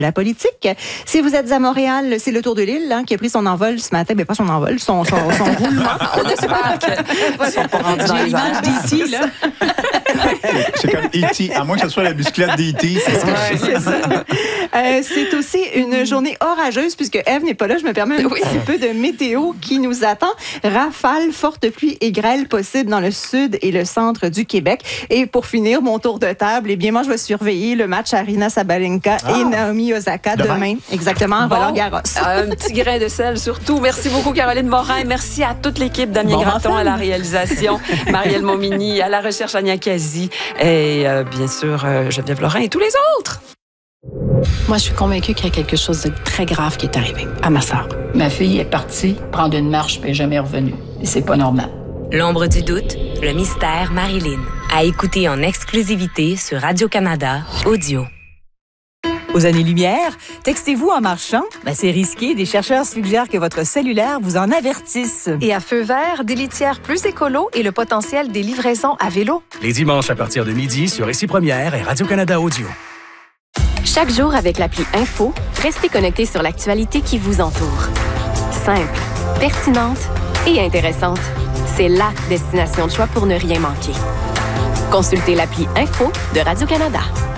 La politique. Si vous êtes à Montréal, c'est le Tour de l'île qui a pris son envol ce matin. Mais pas son envol, son roulement. On espère qu'ils sont pas rendus dans les airs. D'ici, là. C'est comme E.T. À moins que ce soit la bicyclette d'E.T. C'est ça. C'est aussi une journée orageuse, puisque Ève n'est pas là. Je me permets un petit peu de météo qui nous attend. Rafales, fortes pluies et grêle possibles dans le sud et le centre du Québec. Et pour finir, mon tour de table, eh bien, moi, je vais surveiller le match Aryna Sabalenka et Naomi Osaka demain. Exactement, Roland-Garros. Un petit grain de sel surtout. Merci beaucoup, Caroline Morin. Merci à toute l'équipe, Damien Gratton à la réalisation, Marielle Momini à la recherche, Ania Kazi et bien sûr Geneviève Lorrain et tous les autres. Moi, je suis convaincue qu'il y a quelque chose de très grave qui est arrivé à ma sœur. Ma fille est partie prendre une marche puis n'est jamais revenue. Et c'est pas normal. L'ombre du doute, le mystère Marilyn. À écouter en exclusivité sur Radio-Canada Audio. Aux années-lumière, textez-vous en marchant? C'est risqué. Des chercheurs suggèrent que votre cellulaire vous en avertisse. Et à feu vert, des litières plus écolo et le potentiel des livraisons à vélo. Les dimanches à partir de midi sur Ici Première et Radio-Canada Audio. Chaque jour avec l'appli Info, restez connecté sur l'actualité qui vous entoure. Simple, pertinente et intéressante. C'est la destination de choix pour ne rien manquer. Consultez l'appli Info de Radio-Canada.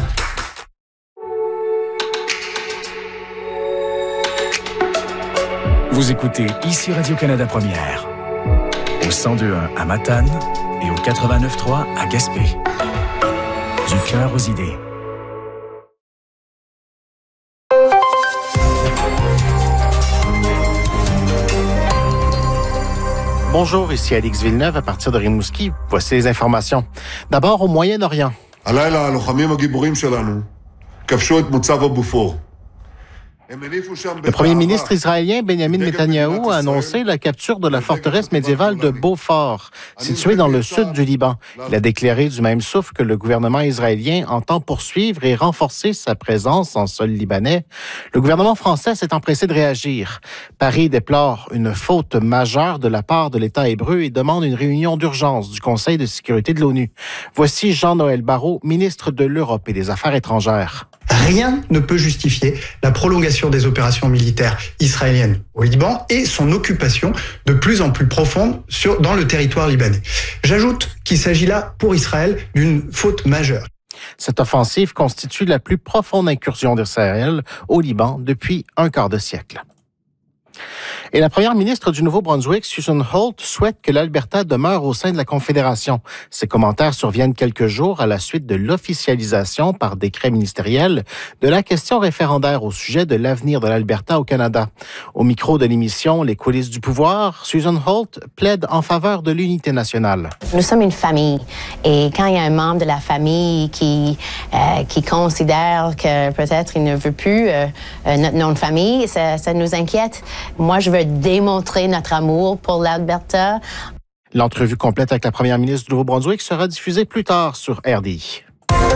Vous écoutez Ici Radio-Canada Première, au 102.1 à Matane et au 89.3 à Gaspé. Du cœur aux idées. Bonjour, ici Alix Villeneuve à partir de Rimouski. Voici les informations. D'abord au Moyen-Orient. הלילה הלוחמים הגיבורים שלנו כבשו את מוצב הבופור. Le premier ministre israélien Benjamin Netanyahou a annoncé la capture de la forteresse médiévale de Beaufort, située dans le sud du Liban. Il a déclaré du même souffle que le gouvernement israélien entend poursuivre et renforcer sa présence en sol libanais. Le gouvernement français s'est empressé de réagir. Paris déplore une faute majeure de la part de l'État hébreu et demande une réunion d'urgence du Conseil de sécurité de l'ONU. Voici Jean-Noël Barrot, ministre de l'Europe et des Affaires étrangères. Rien ne peut justifier la prolongation des opérations militaires israéliennes au Liban et son occupation de plus en plus profonde dans le territoire libanais. J'ajoute qu'il s'agit là, pour Israël, d'une faute majeure. Cette offensive constitue la plus profonde incursion d'Israël au Liban depuis un quart de siècle. Et la première ministre du Nouveau-Brunswick, Susan Holt, souhaite que l'Alberta demeure au sein de la Confédération. Ces commentaires surviennent quelques jours à la suite de l'officialisation par décret ministériel de la question référendaire au sujet de l'avenir de l'Alberta au Canada. Au micro de l'émission Les coulisses du pouvoir, Susan Holt plaide en faveur de l'unité nationale. Nous sommes une famille et quand il y a un membre de la famille qui considère que peut-être il ne veut plus notre nom de famille, ça nous inquiète. Moi, je veux démontrer notre amour pour l'Alberta. L'entrevue complète avec la première ministre du Nouveau-Brunswick sera diffusée plus tard sur RDI.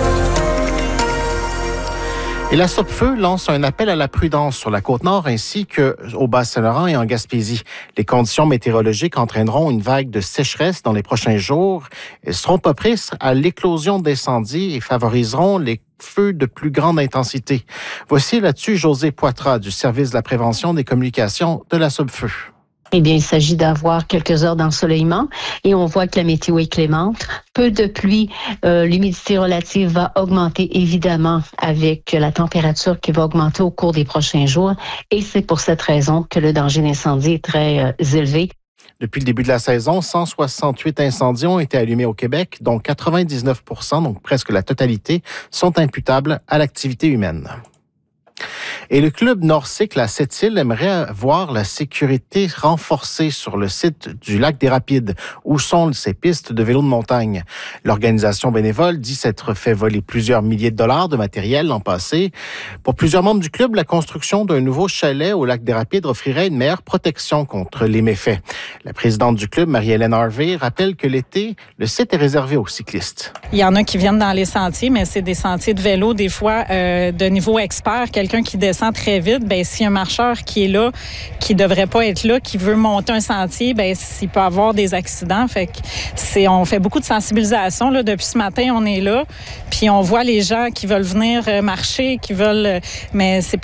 Et la Sopfeu lance un appel à la prudence sur la Côte-Nord ainsi qu'au Bas-Saint-Laurent et en Gaspésie. Les conditions météorologiques entraîneront une vague de sécheresse dans les prochains jours. Elles seront propices à l'éclosion d'incendies et favoriseront les feux de plus grande intensité. Voici là-dessus José Poitras du service de la prévention des communications de la Sopfeu. Eh bien, il s'agit d'avoir quelques heures d'ensoleillement et on voit que la météo est clémente. Peu de pluie, l'humidité relative va augmenter évidemment avec la température qui va augmenter au cours des prochains jours et c'est pour cette raison que le danger d'incendie est très élevé. Depuis le début de la saison, 168 incendies ont été allumés au Québec, dont 99%, donc presque la totalité, sont imputables à l'activité humaine. Et le club Nord-Cycle à Sept-Îles aimerait voir la sécurité renforcée sur le site du lac des Rapides, où sont ces pistes de vélo de montagne. L'organisation bénévole dit s'être fait voler plusieurs milliers de dollars de matériel l'an passé. Pour plusieurs membres du club, la construction d'un nouveau chalet au lac des Rapides offrirait une meilleure protection contre les méfaits. La présidente du club, Marie-Hélène Harvey, rappelle que l'été, le site est réservé aux cyclistes. Il y en a qui viennent dans les sentiers, mais c'est des sentiers de vélo, des fois de niveau expert, quelqu'un qui descend très vite, ben s'il y a un marcheur qui est là, qui devrait pas être là, qui veut monter un sentier, ben il peut avoir des accidents. Fait que on fait beaucoup de sensibilisation là depuis ce matin, on est là, puis on voit les gens qui veulent venir marcher, qui veulent, mais c'est